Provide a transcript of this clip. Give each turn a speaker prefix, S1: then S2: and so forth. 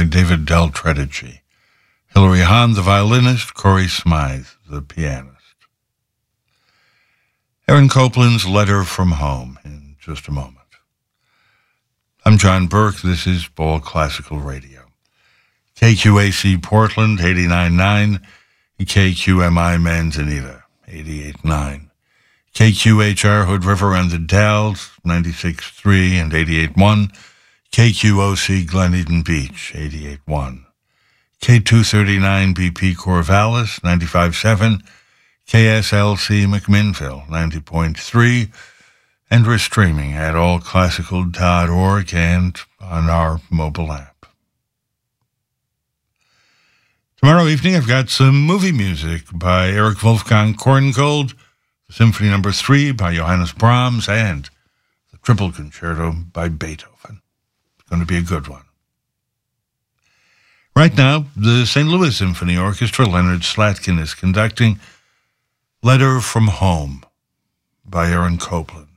S1: by David Del Tredici. Hilary Hahn, the violinist, Corey Smythe, the pianist. Aaron Copland's Letter from Home in just a moment. I'm John Burke. This is Ball Classical Radio. KQAC Portland, 89.9, KQMI Manzanita, 88.9. KQHR Hood River and the Dalles, 96.3 and 88.1. KQOC Glen Eden Beach, 88.1. K239 BP Corvallis, 95.7. KSLC McMinnville, 90.3. And we're streaming at allclassical.org and on our mobile app. Tomorrow evening, I've got some movie music by Erich Wolfgang Korngold, Symphony No. 3 by Johannes Brahms, and the Triple Concerto by Beethoven. It's going to be a good one. Right now, the St. Louis Symphony Orchestra, Leonard Slatkin, is conducting Letter from Home by Aaron Copland.